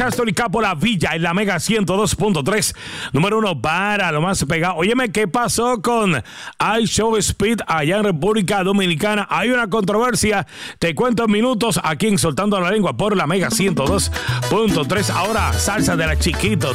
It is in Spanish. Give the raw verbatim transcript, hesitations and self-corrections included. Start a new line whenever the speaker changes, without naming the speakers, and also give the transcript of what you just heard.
Católica por la Villa en la Mega ciento dos punto tres, número uno para lo más pegado. Óyeme, ¿qué pasó con iShow Speed allá en República Dominicana? Hay una controversia, te cuento en minutos aquí en Soltando la Lengua por la Mega ciento dos punto tres. Ahora, salsa de la Chiquito.